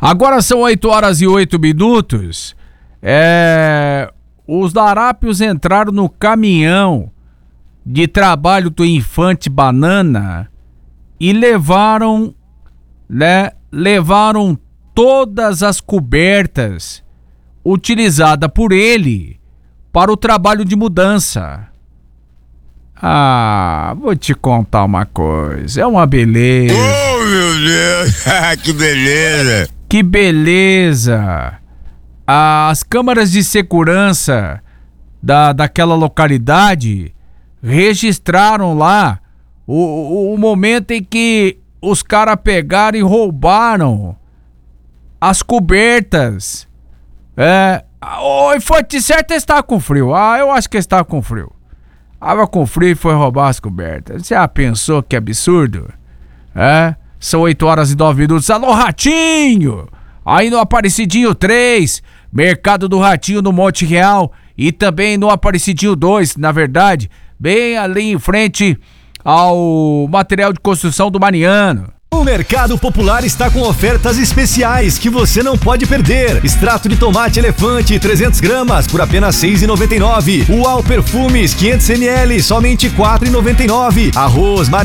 Agora são 8h08. Os larápios entraram no caminhão de trabalho do Infante Banana e levaram todas as cobertas utilizadas por ele para o trabalho de mudança. Vou te contar uma coisa, é uma beleza. Oh, meu Deus, que beleza. Que beleza. As câmaras de segurança daquela localidade registraram lá o momento em que os caras pegaram e roubaram as cobertas. Oi, foi de certo está com frio. Eu acho que está com frio. Tava com frio e foi roubar as cobertas. Você já pensou que absurdo? São 8h09. Alô, Ratinho! Aí no Aparecidinho 3, Mercado do Ratinho no Monte Real e também no Aparecidinho 2, na verdade, bem ali em frente ao material de construção do Mariano. O Mercado Popular está com ofertas especiais que você não pode perder. Extrato de tomate elefante 300 gramas por apenas R$ 6,99. Uau Perfumes 500 ml somente R$ 4,99. Arroz